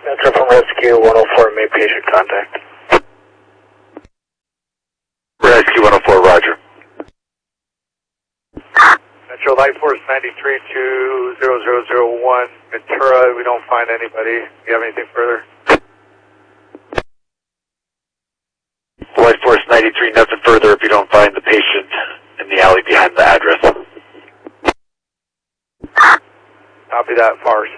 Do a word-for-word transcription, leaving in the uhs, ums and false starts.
Metro from Rescue one oh four, made patient contact. Rescue one oh four, roger. Metro Light Force ninety-three to zero zero zero one, Ventura, we don't find anybody. Do you have anything further? Light Force ninety-three, nothing further if you don't find the patient in the alley behind the address. Copy that, Farce.